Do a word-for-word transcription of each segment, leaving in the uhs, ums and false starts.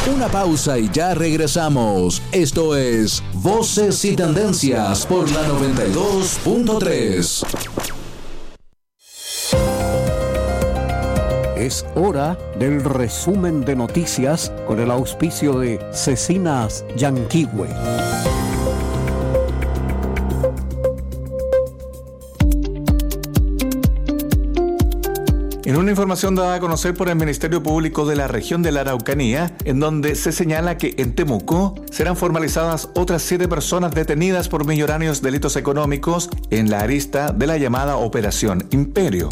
Una pausa y ya regresamos. Esto es Voces y Tendencias por la noventa y dos punto tres. Es hora del resumen de noticias con el auspicio de Cecinas Yanquihue. En una información dada a conocer por el Ministerio Público de la región de la Araucanía, en donde se señala que en Temuco serán formalizadas otras siete personas detenidas por millonarios delitos económicos en la arista de la llamada Operación Imperio.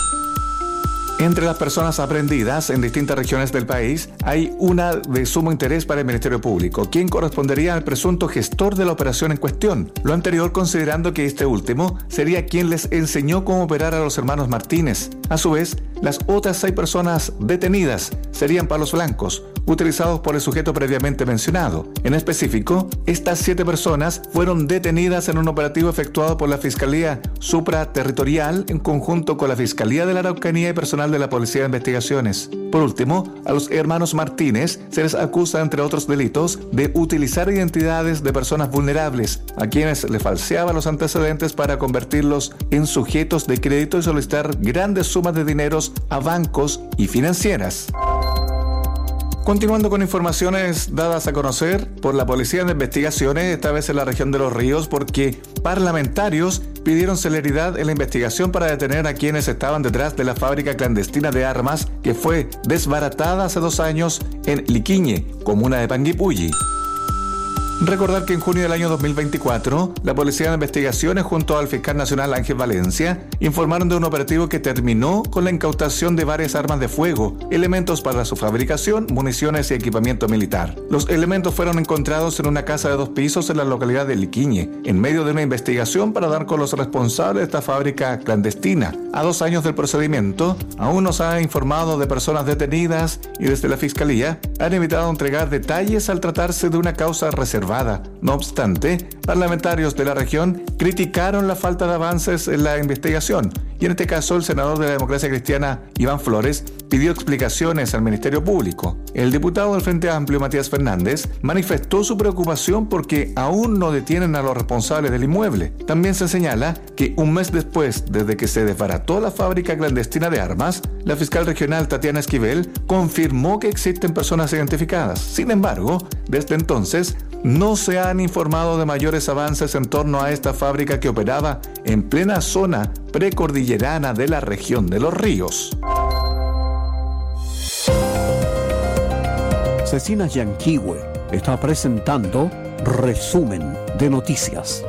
Entre las personas aprehendidas en distintas regiones del país hay una de sumo interés para el Ministerio Público, quien correspondería al presunto gestor de la operación en cuestión. Lo anterior considerando que este último sería quien les enseñó cómo operar a los hermanos Martínez. A su vez, las otras seis personas detenidas serían palos blancos, utilizados por el sujeto previamente mencionado. En específico, estas siete personas fueron detenidas en un operativo efectuado por la Fiscalía Supraterritorial en conjunto con la Fiscalía de la Araucanía y personal de la Policía de Investigaciones. Por último, a los hermanos Martínez se les acusa, entre otros delitos, de utilizar identidades de personas vulnerables, a quienes le falseaban los antecedentes para convertirlos en sujetos de crédito y solicitar grandes sumas de dineros a bancos y financieras. Continuando con informaciones dadas a conocer por la Policía de Investigaciones, esta vez en la región de Los Ríos, porque parlamentarios pidieron celeridad en la investigación para detener a quienes estaban detrás de la fábrica clandestina de armas que fue desbaratada hace dos años en Liquiñe, comuna de Panguipulli. Recordar que en junio del año dos mil veinticuatro, la Policía de Investigaciones junto al fiscal nacional Ángel Valencia informaron de un operativo que terminó con la incautación de varias armas de fuego, elementos para su fabricación, municiones y equipamiento militar. Los elementos fueron encontrados en una casa de dos pisos en la localidad de Liquiñe, en medio de una investigación para dar con los responsables de esta fábrica clandestina. A dos años del procedimiento, aún no se ha informado de personas detenidas y desde la Fiscalía han evitado entregar detalles al tratarse de una causa reservada. No obstante, parlamentarios de la región criticaron la falta de avances en la investigación y en este caso el senador de la Democracia Cristiana, Iván Flores, pidió explicaciones al Ministerio Público. El diputado del Frente Amplio, Matías Fernández, manifestó su preocupación porque aún no detienen a los responsables del inmueble. También se señala que un mes después, desde que se desbarató la fábrica clandestina de armas, la fiscal regional Tatiana Esquivel confirmó que existen personas identificadas. Sin embargo, desde entonces, no se han informado de mayores avances en torno a esta fábrica que operaba en plena zona precordillerana de la región de Los Ríos. Cecinas Yanquihue está presentando Resumen de Noticias.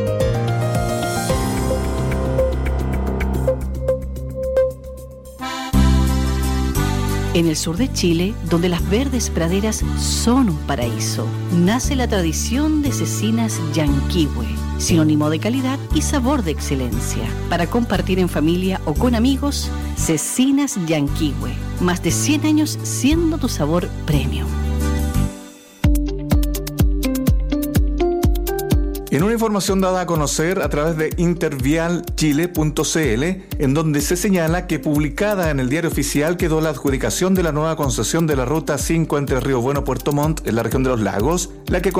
En el sur de Chile, donde las verdes praderas son un paraíso, nace la tradición de Cecinas Yanquihue, sinónimo de calidad y sabor de excelencia. Para compartir en familia o con amigos, Cecinas Yanquihue, más de cien años siendo tu sabor premium. En una información dada a conocer a través de intervial chile punto c l, en donde se señala que publicada en el Diario Oficial quedó la adjudicación de la nueva concesión de la Ruta cinco entre Río Bueno y Puerto Montt en la región de los Lagos, la que